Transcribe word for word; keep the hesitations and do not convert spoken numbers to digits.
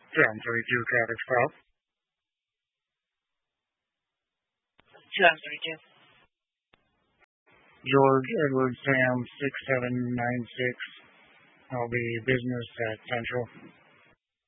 ten thirty-two Traffic Stop. ten thirty-two. George Edward Sam six seven nine six. I'll be business at Central.